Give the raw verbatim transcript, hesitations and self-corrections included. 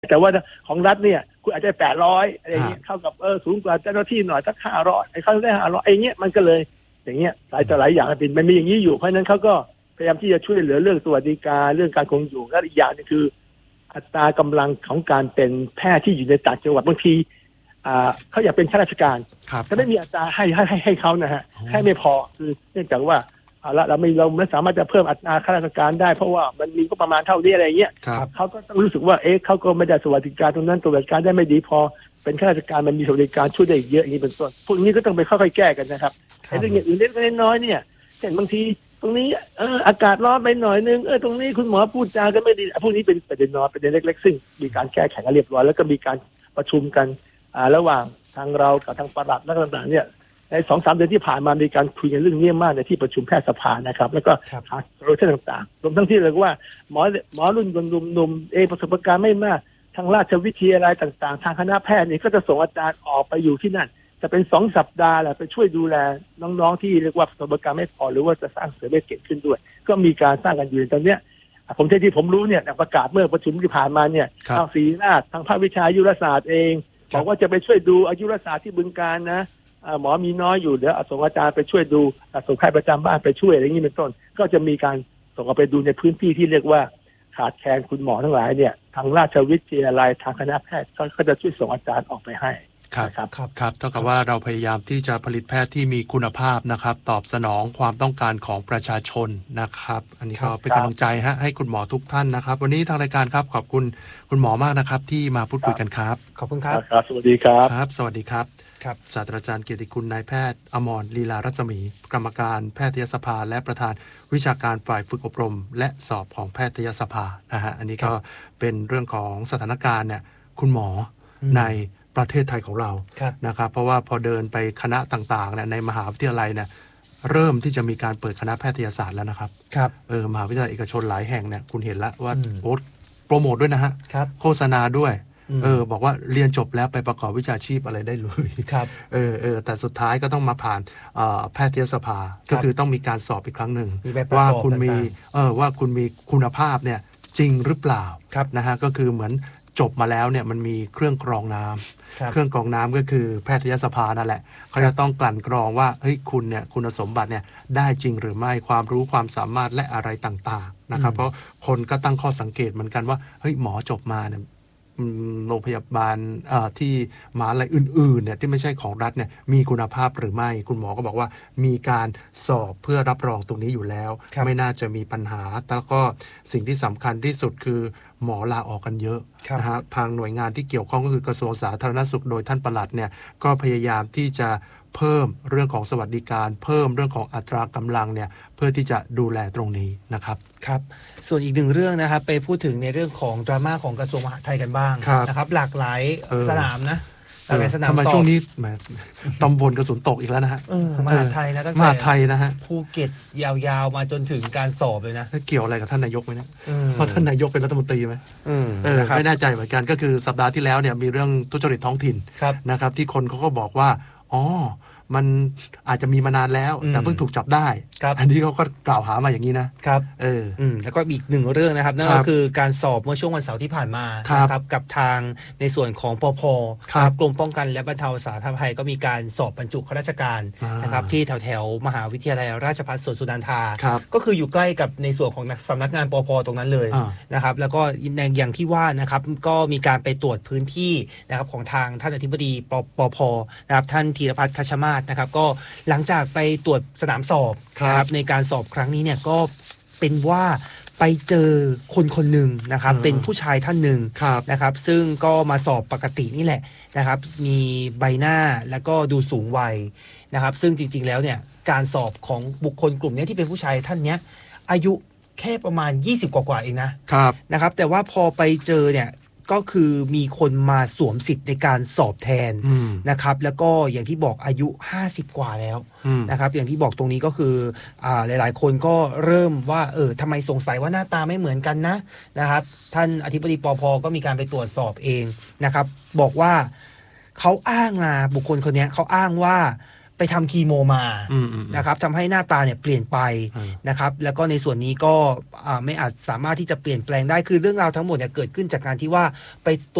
แต่ว่าของรัฐเนี่ยคุณอาจจะแปดร้อยอะไรเงี้ยเข้ากับเออสูงกว่าเจ้าหน้าที่หน่อยสักห้าร้อยไอ้เขาได้ห้าร้อยไอ้เงี้ยมันก็เลยอย่างเงี้ยหลายต่อหลายอย่างเป็นมันมีอย่างนี้อยู่เพราะฉะนั้นเขาก็พยายามที่จะช่วยเหลือเรื่องสวัสดิการเรื่องการคงอยู่และอีกอย่างนึงคืออัตรากำลังของการเป็นแพทย์ที่อยู่ในต่างจังหวัดบางทีอ่าเขาอยากเป็นข้าราชการก็ไม่มีอัตราให้ให้ให้เขานะฮะให้ไม่พอคือเนื่องจากว่าเอาละเราไม่เราไม่สามารถจะเพิ่มอัตราข้าราชการได้เพราะว่ามันมีก็ประมาณเท่านี้อะไรเงี้ยเขาก็ต้องรู้สึกว่าเอ๊ะเขาก็ไม่ได้สวัสดิการตรงนั้นสวัสดิการได้ไม่ดีพอเป็นข้าราชการมันมีสวัสดิการช่วยได้เยอะอย่างนี้เป็นต้นพวกนี้ก็ต้องไปค่อยๆแก้กันนะครับไอ้เรื่องอย่างอื่นเล็กน้อยเนี่ยเช่นบางทีตรงนี้เอออากาศร้อนไปหน่อยนึงเออตรงนี้คุณหมอพูดจากันไม่ดีพวกนี้เป็นประเด็นน้อยประเด็นเล็กๆซึ่งมีการแก้ไขกันเรียบร้อยแล้วก็มีการประชุมกันอ่าระหว่างทางเรากับทางปลัดและต่างๆเนี่ยในสองสามเดือนที่ผ่านมามีการคุยกันเรื่องนี้มากในที่ประชุมแพทยสภานะครับแล้วก็หาโซลูชันต่างๆรวมทั้งที่เลยว่าหมอหมอรุ่นหนุ่มๆเอประสบการณ์ไม่มากทางราชวิทยาลัยต่างๆทางคณะแพทย์นี่ก็จะส่งอาจารย์ออกไปอยู่ที่นั่นจะเป็นสองสัปดาห์แหละไปช่วยดูแลน้องๆที่เรียกว่าประสบการณ์ไม่พอหรือว่าจะสร้างเสริมให้เก่งขึ้นด้วยก็มีการสร้างกันอยู่ตอนเนี้ยผมที่ที่ผมรู้เนี่ยประกาศเมื่อประชุมที่ผ่านมาเนี่ยทางศรีราชทางภาควิชาอายุรศาสตร์เองบอกว่าจะไปช่วยดูอายุรศาสตร์ที่บึงกาฬนะหมอมีน้อยอยู่เดี๋ยวส่งอาจารย์ไปช่วยดูส่งแพทย์ประจำบ้านไปช่วยอะไรอย่างนี้เป็นต้นก็จะมีการส่งเอาไปดูในพื้นที่ที่เรียกว่าขาดแคลนคุณหมอทั้งหลายเนี่ยทางราชวิทยาลัยทางคณะแพทย์ก็จะช่วยส่งอาจารย์ออกไปให้ครับครับครับเท่ากับว่าเราพยายามที่จะผลิตแพทย์ที่มีคุณภาพนะครับตอบสนองความต้องการของประชาชนนะครับอันนี้ก็เป็นกำลังใจฮะให้คุณหมอทุกท่านนะครับวันนี้ทางรายการครับขอบคุณคุณหมอมากนะครับที่มาพูดคุยกันครับขอบคุณครับครับสวัสดีครับครับสวัสดีครับครับศาสตราจารย์เกียรติคุณนายแพทย์อมรลีลารัศมีกรรมการแพทยสภาและประธานวิชาการฝ่ายฝึกอบรมและสอบของแพทยสภานะฮะอันนี้ก็เป็นเรื่องของสถานการณ์เนี่ยคุณหมอในประเทศไทยของเรานะครับเพราะว่าพอเดินไปคณะต่างๆเนี่ยในมหาวิทยาลัยเนี่ยเริ่มที่จะมีการเปิดคณะแพทยศาสตร์แล้วนะครับครับเออมหาวิทยาลัยเอกชนหลายแห่งเนี่ยคุณเห็นแล้วว่าโอ๊ตโปรโมทด้วยนะฮะโฆษณาด้วยเออบอกว่าเรียนจบแล้วไปประกอบวิชาชีพอะไรได้เลยครับเออเออแต่สุดท้ายก็ต้องมาผ่านแพทยสภาก็คือต้องมีการสอบอีกครั้งหนึ่งว่าคุณมีเออว่าคุณมีคุณภาพเนี่ยจริงหรือเปล่านะฮะก็คือเหมือนจบมาแล้วเนี่ยมันมีเครื่องกรองน้ำเครื่องกรองน้ำก็คือแพทยสภานั่นแหละเขาจะต้องกลั่นกรองว่าเฮ้ยคุณเนี่ยคุณสมบัติเนี่ยได้จริงหรือไม่ความรู้ความสามารถและอะไรต่างๆนะครับเพราะคนก็ตั้งข้อสังเกตเหมือนกันว่าเฮ้ยหมอจบมาเนี่ยโรงพยาบาลที่มหาลัยอื่นๆเนี่ยที่ไม่ใช่ของรัฐเนี่ยมีคุณภาพหรือไม่คุณหมอก็บอกว่ามีการสอบเพื่อรับรองตรงนี้อยู่แล้วไม่น่าจะมีปัญหาแล้วก็สิ่งที่สำคัญที่สุดคือหมอลาออกกันเยอะนะฮะทางหน่วยงานที่เกี่ยวข้องก็คือกระทรวงสาธารณสุขโดยท่านปลัดเนี่ยก็พยายามที่จะเพิ่มเรื่องของสวัสดิการเพิ่มเรื่องของอัตรากำลังเนี่ยเพื่อที่จะดูแลตรงนี้นะครับครับส่วนอีกหนึ่งเรื่องนะครับไปพูดถึงในเรื่องของดราม่าของกระทรวงมหาดไทยกันบ้างนะครับหลากหลายสนามนะทำไมช่วงนี้แหมตำบลกระสุนตกอีกแล้วนะฮะมหาดไทยนะตั้งแต่มหาดไทยนะฮะภูเก็ตยาวๆมาจนถึงการสอบเลยนะเกี่ยวอะไรกับท่านนายกไหมเนี่ยเพราะท่านนายกเป็นรัฐมนตรีไหมไม่แน่ใจเหมือนกันก็คือสัปดาห์ที่แล้วเนี่ยมีเรื่องทุจริตท้องถิ่นนะครับที่คนเขาก็บอกว่าอ๋อมันอาจจะมีมานานแล้วแต่เพิ่งถูกจับได้อันนี้เขาก็กล่าวหามาอย่างนี้นะครับเออแล้วก็อีกหนึ่งเรื่องนะครับนั่นก็คือการสอบเมื่อช่วงวันเสาร์ที่ผ่านมานะครับกับทางในส่วนของปภ.กรมป้องกันและบรรเทาสาธารณภัยก็มีการสอบบรรจุข้าราชการนะครับที่แถวแถวมหาวิทยาลัยราชภัฏสวนสุนันทาก็คืออยู่ใกล้กับในส่วนของสำนักงานปภ.ตรงนั้นเลยนะครับแล้วก็อย่างที่ว่านะครับก็มีการไปตรวจพื้นที่นะครับของทางท่านอธิบดีปภ.นะครับท่านธีรพัฒน์คัชมาศนะครับก็หลังจากไปตรวจสนามสอบครับในการสอบครั้งนี้เนี่ยก็เป็นว่าไปเจอคนคนหนึ่งนะครับเป็นผู้ชายท่านหนึ่งนะครับซึ่งก็มาสอบปกตินี่แหละนะครับมีใบหน้าแล้วก็ดูสูงวัยนะครับซึ่งจริงๆแล้วเนี่ยการสอบของบุคคลกลุ่มนี้ที่เป็นผู้ชายท่านเนี้ยอายุแค่ประมาณยี่สิบกว่าๆเองนะครับนะครับแต่ว่าพอไปเจอเนี่ยก็คือมีคนมาสวมสิทธิ์ในการสอบแทนนะครับแล้วก็อย่างที่บอกอายุห้าสิบกว่าแล้วนะครับอย่างที่บอกตรงนี้ก็คืออ่าหลายๆคนก็เริ่มว่าเออทำไมสงสัยว่าหน้าตาไม่เหมือนกันนะนะครับท่านอธิบดีปภ.ก็มีการไปตรวจสอบเองนะครับบอกว่าเขาอ้างมาบุคคลคนนี้เขาอ้างว่าไปไปทำคีโมมานะครับทำให้หน้าตาเนี่ยเปลี่ยนไปนะครับแล้วก็ในส่วนนี้ก็ไม่อาจสามารถที่จะเปลี่ยนแปลงได้คือเรื่องราวทั้งหมดเนี่ยเกิดขึ้นจากการที่ว่าไป